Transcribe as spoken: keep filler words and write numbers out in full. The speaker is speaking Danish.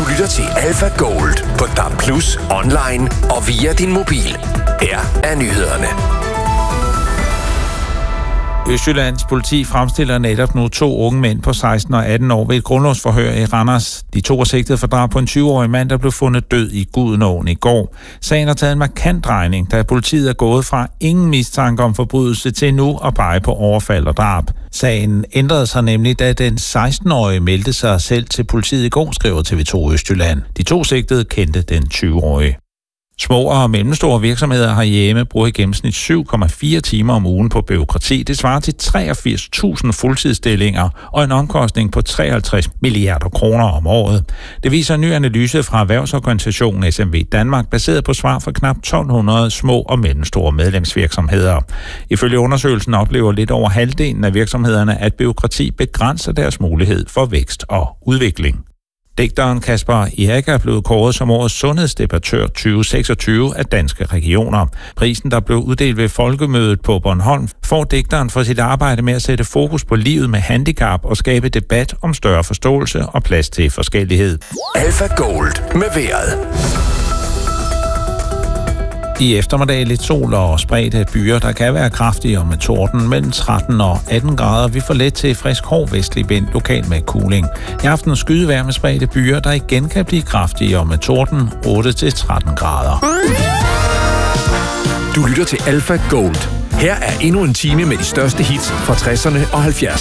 Du lytter til Alpha Gold på D A B plus, online og via din mobil. Her er nyhederne. Østjyllands politi fremstiller netop nu to unge mænd på seksten og atten år ved et grundlovsforhør i Randers. De to er sigtet for drab på en tyve-årig mand, der blev fundet død i Gudenåen i går. Sagen har taget en markant drejning, da politiet er gået fra ingen mistanke om forbrydelse til nu at pege på overfald og drab. Sagen ændrede sig nemlig, da den seksten-årige meldte sig selv til politiet i går, skriver T V to Østjylland. De to sigtede kendte den tyve-årige. Små og mellemstore virksomheder herhjemme bruger i gennemsnit syv komma fire timer om ugen på bureaukrati. Det svarer til treogfirs tusind fuldtidsstillinger og en omkostning på treoghalvtreds milliarder kroner om året. Det viser en ny analyse fra erhvervsorganisationen S M V Danmark, baseret på svar fra knap tolv hundrede små og mellemstore medlemsvirksomheder. Ifølge undersøgelsen oplever lidt over halvdelen af virksomhederne, at bureaukrati begrænser deres mulighed for vækst og udvikling. Digteren Kasper Erik er blevet kåret som årets sundhedsdebattør tyve seksogtyve af Danske Regioner. Prisen, der blev uddelt ved folkemødet på Bornholm, får digteren for sit arbejde med at sætte fokus på livet med handicap og skabe debat om større forståelse og plads til forskellighed. Alpha Gold med vejret. I eftermiddag lidt sol og spredte byer, der kan være kraftige og med torden mellem tretten og atten grader. Vi får let til frisk hård vestlig vind, lokalt med kuling. I aften skydevejr med spredte byer, der igen kan blive kraftige og med torden otte til tretten grader. Du lytter til Alpha Gold. Her er endnu en time med de største hits fra tresserne og halvfjerdserne.